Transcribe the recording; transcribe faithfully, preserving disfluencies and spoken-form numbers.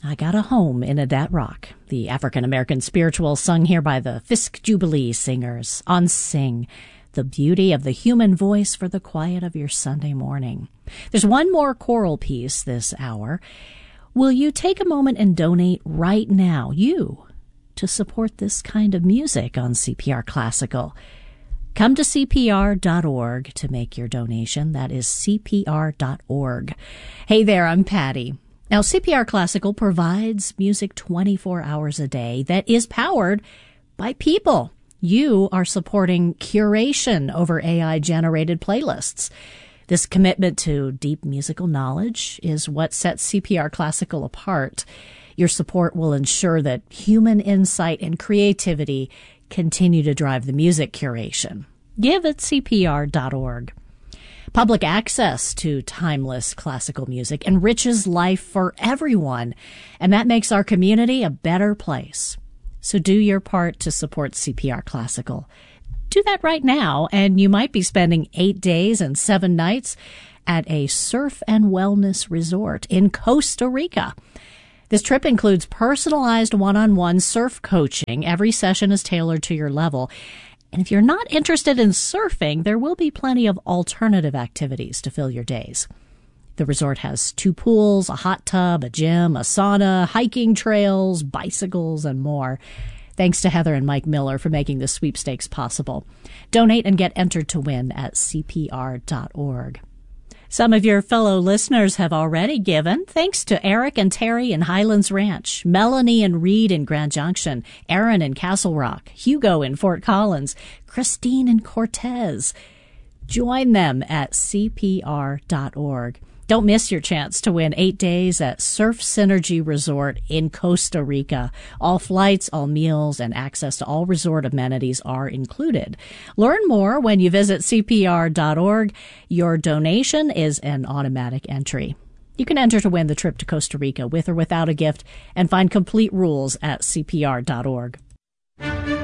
I Got a Home in Adat Rock, the African-American spiritual sung here by the Fisk Jubilee Singers on Sing, the beauty of the human voice for the quiet of your Sunday morning. There's one more choral piece this hour. Will you take a moment and donate right now, you, to support this kind of music on C P R Classical? Come to C P R dot org to make your donation. That is C P R dot org. Hey there, I'm Patty. Now, C P R Classical provides music twenty-four hours a day that is powered by people. You are supporting curation over A I-generated playlists. This commitment to deep musical knowledge is what sets C P R Classical apart. Your support will ensure that human insight and creativity continue to drive the music curation. Give at C P R dot org. Public access to timeless classical music enriches life for everyone, and that makes our community a better place. So do your part to support C P R Classical. Do that right now, and you might be spending eight days and seven nights at a surf and wellness resort in Costa Rica. This trip includes personalized one-on-one surf coaching. Every session is tailored to your level. And if you're not interested in surfing, there will be plenty of alternative activities to fill your days. The resort has two pools, a hot tub, a gym, a sauna, hiking trails, bicycles, and more. Thanks to Heather and Mike Miller for making this sweepstakes possible. Donate and get entered to win at C P R dot org. Some of your fellow listeners have already given. Thanks to Eric and Terry in Highlands Ranch, Melanie and Reed in Grand Junction, Aaron in Castle Rock, Hugo in Fort Collins, Christine in Cortez. Join them at C P R dot org. Don't miss your chance to win eight days at Surf Synergy Resort in Costa Rica. All flights, all meals, and access to all resort amenities are included. Learn more when you visit C P R dot org. Your donation is an automatic entry. You can enter to win the trip to Costa Rica with or without a gift and find complete rules at C P R dot org.